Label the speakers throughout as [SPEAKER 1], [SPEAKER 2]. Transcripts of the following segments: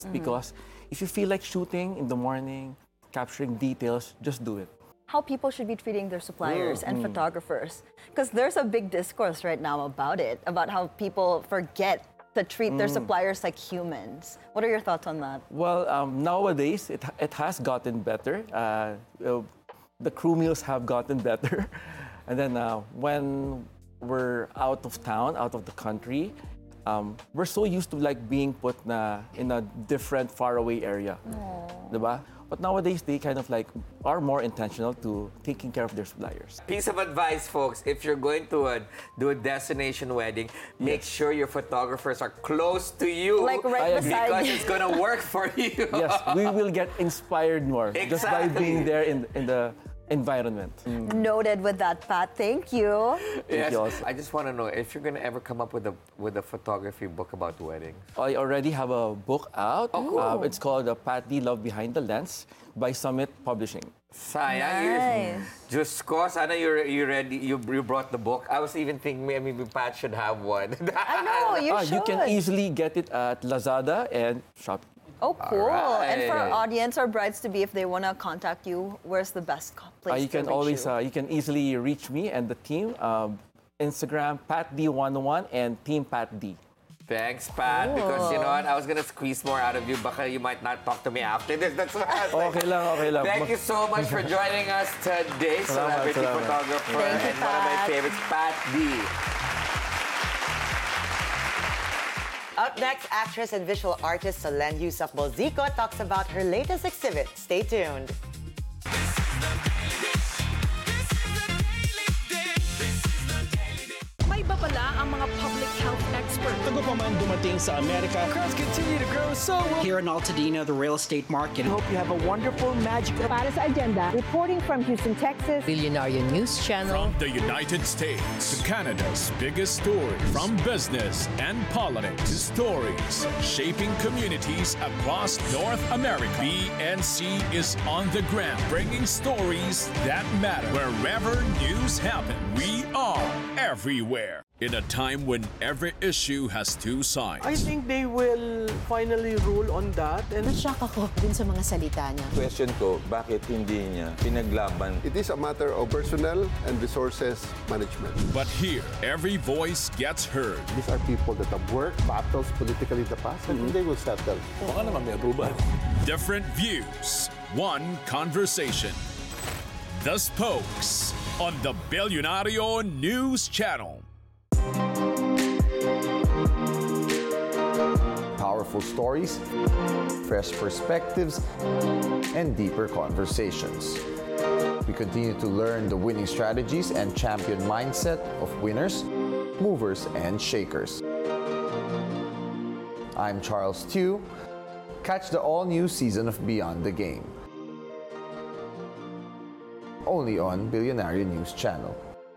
[SPEAKER 1] Because if you feel like shooting in the morning, capturing details, just do it.
[SPEAKER 2] How people should be treating their suppliers and photographers. Because there's a big discourse right now about it, about how people forget to treat their suppliers like humans. What are your thoughts on that?
[SPEAKER 1] Well, nowadays, it has gotten better. The crew meals have gotten better. And then when we're out of town, out of the country, we're so used to like being put in a different, faraway area. Diba? But nowadays, they kind of like are more intentional to taking care of their suppliers.
[SPEAKER 3] Piece of advice, folks, if you're going to do a destination wedding, make sure your photographers are close to you.
[SPEAKER 2] Like right beside
[SPEAKER 3] because
[SPEAKER 2] you.
[SPEAKER 3] it's gonna work for you.
[SPEAKER 1] Yes, we will get inspired more just by being there in the environment.
[SPEAKER 2] Noted with that, Pat. Thank you.
[SPEAKER 3] Yes.
[SPEAKER 1] you also.
[SPEAKER 3] I just want to know if you're gonna ever come up with a photography book about weddings.
[SPEAKER 1] I already have a book out.
[SPEAKER 3] Oh, cool.
[SPEAKER 1] It's called Pat D. Love Behind the Lens by Summit Publishing.
[SPEAKER 3] Sayang.
[SPEAKER 2] Nice.
[SPEAKER 3] Diyos ko, sana you ready. You brought the book. I was even thinking maybe Pat should have one.
[SPEAKER 2] I know, you should.
[SPEAKER 1] You can easily get it at Lazada and Shopee.
[SPEAKER 2] Oh, cool. And for our
[SPEAKER 3] Alright.
[SPEAKER 2] audience, our brides-to-be, if they want to contact you, where's the best place
[SPEAKER 1] You
[SPEAKER 2] to
[SPEAKER 1] can
[SPEAKER 2] reach
[SPEAKER 1] always,
[SPEAKER 2] you?
[SPEAKER 1] you can easily reach me and the team. Instagram, PatD101 and Team Pat D.
[SPEAKER 3] Thanks, Pat. Because you know what? I was gonna squeeze more out of you. Baka you might not talk to me after this. That's why I was like,
[SPEAKER 1] Okay lang.
[SPEAKER 3] thank you so much for joining us today, celebrity
[SPEAKER 1] salamat.
[SPEAKER 3] photographer
[SPEAKER 2] Thank you,
[SPEAKER 3] and one of my
[SPEAKER 2] Pat.
[SPEAKER 3] favorites, Pat D.
[SPEAKER 4] Up next, actress and visual artist Solenn Yusuf Bolzico talks about her latest exhibit. Stay tuned.
[SPEAKER 5] May iba pala ang mga public health expert.
[SPEAKER 6] Bago pa man dumating sa Amerika,
[SPEAKER 5] Crowds continue to grow, so will
[SPEAKER 6] here in Altadena, the real estate market.
[SPEAKER 5] hope you have a wonderful, magical
[SPEAKER 7] Para sa agenda, reporting from Houston, Texas.
[SPEAKER 8] Billionaire News Channel.
[SPEAKER 9] From the United States to Canada's biggest stories, from business and politics to stories shaping communities across North America. BNC is on the ground, bringing stories that matter. Wherever news happens, we are everywhere. In a time when every issue has two sides.
[SPEAKER 5] I think they will finally rule on that. And
[SPEAKER 8] Shock ako dun sa mga salita niya.
[SPEAKER 10] Question ko, bakit hindi niya pinaglaban?
[SPEAKER 11] It is a matter of personnel and resources management.
[SPEAKER 9] But here, every voice gets heard.
[SPEAKER 11] These are people that have worked battles politically in the past and they will settle.
[SPEAKER 10] Baka naman may approval.
[SPEAKER 9] Different views, one conversation. The Spokes on the Billionario News Channel.
[SPEAKER 12] Powerful stories, fresh perspectives, and deeper conversations. We continue to learn the winning strategies and champion mindset of winners, movers, and shakers. I'm Charles Tew. Catch the all-new season of Beyond the Game. Only on Billionario News Channel.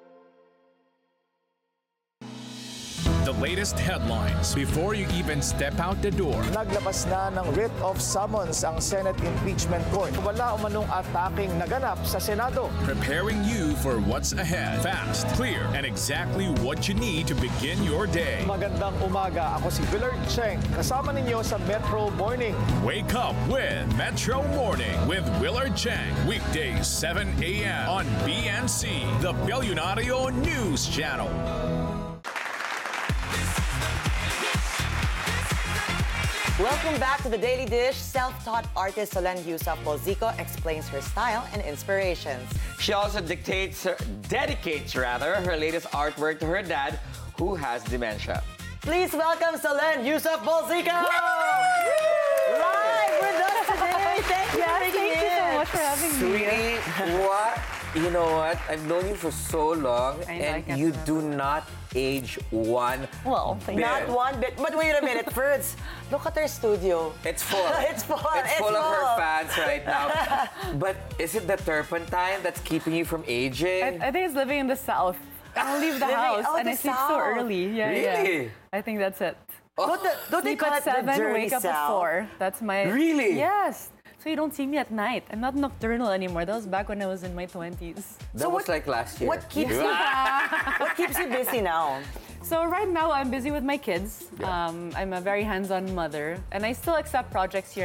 [SPEAKER 9] The latest headlines before you even step out the door.
[SPEAKER 5] naglabas na ng writ of summons ang Senate Impeachment Court. Wala umanong ataking naganap sa Senado.
[SPEAKER 9] Preparing you for what's ahead. Fast, clear, and exactly what you need to begin your day.
[SPEAKER 5] Magandang umaga. Ako si Willard Cheng. Kasama ninyo sa Metro Morning.
[SPEAKER 9] Wake up with Metro Morning with Willard Chang. Weekdays 7 a.m. on BNC, the Billionario News Channel.
[SPEAKER 4] Welcome back to The Daily Dish. Self-taught artist Solenn Yusuf Bolzico explains her style and inspirations.
[SPEAKER 3] She also dedicates her latest artwork to her dad, who has dementia.
[SPEAKER 4] Please welcome Solenn Yusuf Bolzico! Live with us today. Thank you for making
[SPEAKER 7] Thank you so much for having me.
[SPEAKER 3] Sweetie, what? You know what? I've known you for so long,
[SPEAKER 7] I know, I
[SPEAKER 3] and
[SPEAKER 7] can't
[SPEAKER 3] you
[SPEAKER 7] remember.
[SPEAKER 3] do not age one
[SPEAKER 2] Well,
[SPEAKER 3] bit.
[SPEAKER 4] Not one bit. But wait a minute, Ferds. Look at her studio.
[SPEAKER 3] It's full.
[SPEAKER 4] It's full.
[SPEAKER 3] It's full of her fans right now. But is it the turpentine that's keeping you from aging?
[SPEAKER 7] I think it's living in the South. I don't leave the
[SPEAKER 4] Living-
[SPEAKER 7] house
[SPEAKER 4] oh,
[SPEAKER 7] and
[SPEAKER 4] the
[SPEAKER 7] I sleep so
[SPEAKER 4] South.
[SPEAKER 7] early. Yeah,
[SPEAKER 3] Really?
[SPEAKER 7] yeah. I think that's it.
[SPEAKER 4] Don't they
[SPEAKER 7] Sleep
[SPEAKER 4] call
[SPEAKER 7] at
[SPEAKER 4] it the
[SPEAKER 7] 7,
[SPEAKER 4] dirty
[SPEAKER 7] wake up
[SPEAKER 4] South?
[SPEAKER 7] at 4. That's my...
[SPEAKER 3] Really?
[SPEAKER 7] Yes. So you don't see me at night. I'm not nocturnal anymore. That was back when I was in my 20s.
[SPEAKER 3] That was like last year.
[SPEAKER 4] What keeps you busy now?
[SPEAKER 7] So So right now, I'm busy with my kids.
[SPEAKER 1] Yeah.
[SPEAKER 7] I'm a very hands-on mother, and I still accept projects here